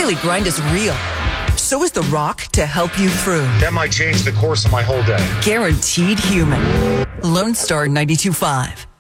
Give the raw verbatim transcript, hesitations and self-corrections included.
daily grind is real. So is The Rock to help you through. That might change the course of my whole day. Guaranteed human. Lone Star ninety-two point five.